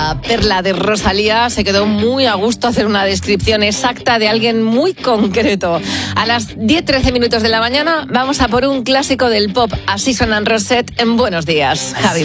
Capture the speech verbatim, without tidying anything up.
esta perla de Rosalía, se quedó muy a gusto hacer una descripción exacta de alguien muy concreto. A las diez trece minutos de la mañana vamos a por un clásico del pop. Así suenan Rosette en Buenos Días, Javi.